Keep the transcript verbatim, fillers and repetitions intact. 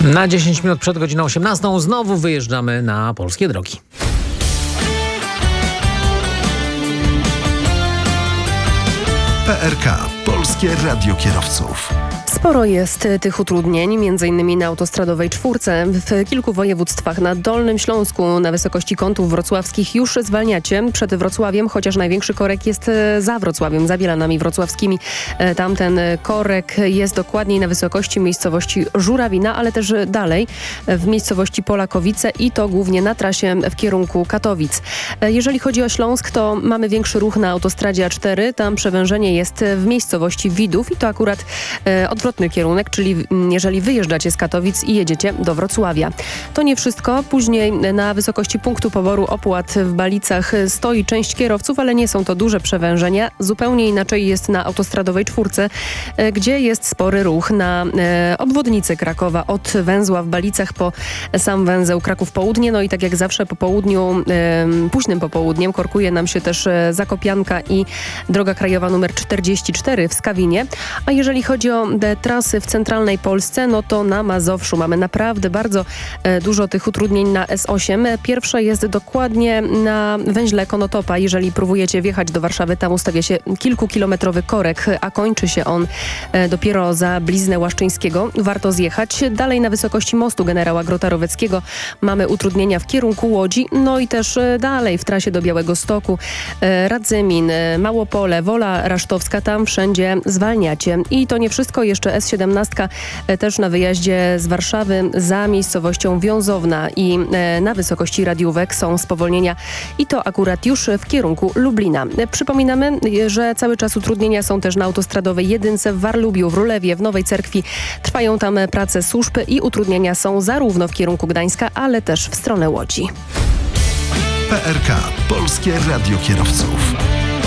Na dziesięć minut przed godziną osiemnastą znowu wyjeżdżamy na polskie drogi. P R K. Polskie Radio Kierowców. Sporo jest tych utrudnień, między innymi na autostradowej czwórce. W kilku województwach na Dolnym Śląsku, na wysokości kątów wrocławskich już zwalniacie przed Wrocławiem, chociaż największy korek jest za Wrocławiem, za Bielanami Wrocławskimi. Tamten korek jest dokładniej na wysokości miejscowości Żurawina, ale też dalej w miejscowości Polakowice i to głównie na trasie w kierunku Katowic. Jeżeli chodzi o Śląsk, to mamy większy ruch na autostradzie A cztery. Tam przewężenie jest w miejscowości Widów i to akurat odwrotny kierunek, czyli jeżeli wyjeżdżacie z Katowic i jedziecie do Wrocławia. To nie wszystko. Później na wysokości punktu poboru opłat w Balicach stoi część kierowców, ale nie są to duże przewężenia. Zupełnie inaczej jest na autostradowej czwórce, gdzie jest spory ruch na obwodnicy Krakowa od węzła w Balicach po sam węzeł Kraków Południe. No i tak jak zawsze po południu, późnym popołudniem korkuje nam się też Zakopianka i droga krajowa numer czterdzieści cztery w Skawinie. A jeżeli chodzi o trasy w centralnej Polsce, no to na Mazowszu mamy naprawdę bardzo e, dużo tych utrudnień na S osiem. Pierwsza jest dokładnie na węźle Konotopa. Jeżeli próbujecie wjechać do Warszawy, tam ustawia się kilkukilometrowy korek, a kończy się on e, dopiero za bliznę Łaszczyńskiego. Warto zjechać. Dalej na wysokości mostu generała Grota-Roweckiego mamy utrudnienia w kierunku Łodzi, no i też e, dalej w trasie do Białegostoku, e, Radzymin, e, Małopole, Wola Rasztowska, tam wszędzie zwalniacie. I to nie wszystko, jeszcze S siedemnaście też na wyjeździe z Warszawy za miejscowością Wiązowna i na wysokości Radiówek są spowolnienia i to akurat już w kierunku Lublina. Przypominamy, że cały czas utrudnienia są też na autostradowej jedynce w Warlubiu, w Rulewie, w Nowej Cerkwi. Trwają tam prace służb i utrudnienia są zarówno w kierunku Gdańska, ale też w stronę Łodzi. P R K. Polskie Radio Kierowców.